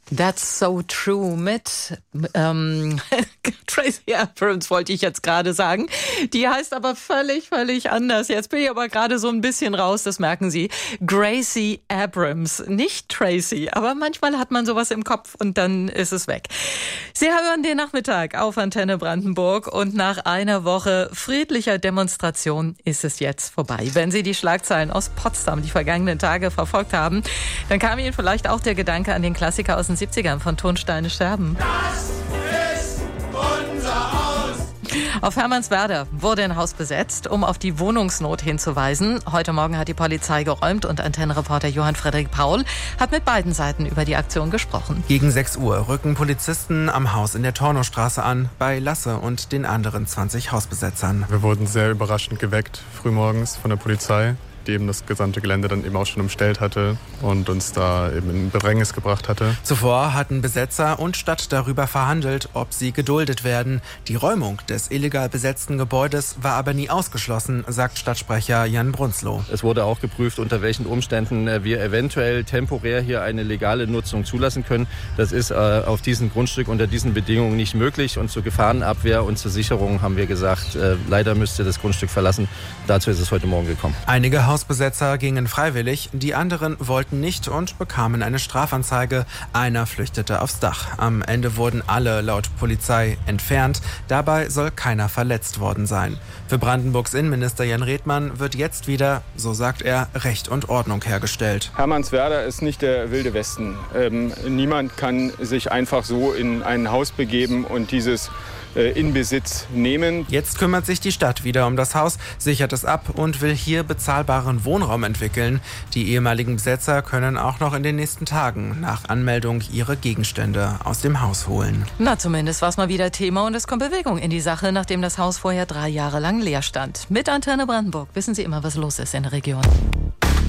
That's so true mit Tracy Abrams, wollte ich jetzt gerade sagen. Die heißt aber völlig anders. Jetzt bin ich aber gerade so ein bisschen raus, das merken Sie. Gracie Abrams, nicht Tracy, aber manchmal hat man sowas im Kopf und dann ist es weg. Sie hören den Nachmittag auf Antenne Brandenburg und nach einer Woche friedlicher Demonstration ist es jetzt vorbei. Wenn Sie die Schlagzeilen aus Potsdam die vergangenen Tage verfolgt haben, dann kam Ihnen vielleicht auch der Gedanke an den Klassiker aus den 70ern von Tonsteine Scherben. Das ist unser Haus! Auf Hermannswerder wurde ein Haus besetzt, um auf die Wohnungsnot hinzuweisen. Heute Morgen hat die Polizei geräumt und Antennenreporter Johann Frederik Paul hat mit beiden Seiten über die Aktion gesprochen. Gegen 6 Uhr rücken Polizisten am Haus in der Tornowstraße an, bei Lasse und den anderen 20 Hausbesetzern. Wir wurden sehr überraschend geweckt, frühmorgens von der Polizei, die eben das gesamte Gelände dann eben auch schon umstellt hatte und uns da eben in Bedrängnis gebracht hatte. Zuvor hatten Besetzer und Stadt darüber verhandelt, ob sie geduldet werden. Die Räumung des illegal besetzten Gebäudes war aber nie ausgeschlossen, sagt Stadtsprecher Jan Brunzloh. Es wurde auch geprüft, unter welchen Umständen wir eventuell temporär hier eine legale Nutzung zulassen können. Das ist auf diesem Grundstück unter diesen Bedingungen nicht möglich. Und zur Gefahrenabwehr und zur Sicherung haben wir gesagt, leider müsst ihr das Grundstück verlassen. Dazu ist es heute Morgen gekommen. Einige Hausbesetzer gingen freiwillig, die anderen wollten nicht und bekamen eine Strafanzeige. Einer flüchtete aufs Dach. Am Ende wurden alle laut Polizei entfernt. Dabei soll keiner verletzt worden sein. Für Brandenburgs Innenminister Jan Redmann wird jetzt wieder, so sagt er, Recht und Ordnung hergestellt. Hermannswerder ist nicht der wilde Westen. Niemand kann sich einfach so in ein Haus begeben und dieses in Besitz nehmen. Jetzt kümmert sich die Stadt wieder um das Haus, sichert es ab und will hier bezahlbaren Wohnraum entwickeln. Die ehemaligen Besetzer können auch noch in den nächsten Tagen nach Anmeldung ihre Gegenstände aus dem Haus holen. Na, zumindest war es mal wieder Thema und es kommt Bewegung in die Sache, nachdem das Haus vorher 3 Jahre lang leer stand. Mit Antenne Brandenburg wissen Sie immer, was los ist in der Region.